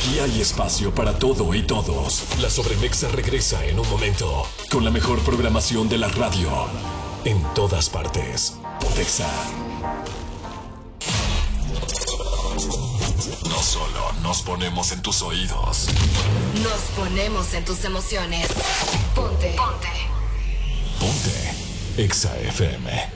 Aquí hay espacio para todo y todos. La Sobremexa regresa en un momento con la mejor programación de la radio en todas partes. Pontexa. No solo nos ponemos en tus oídos, nos ponemos en tus emociones. Ponte. Ponte Exa FM.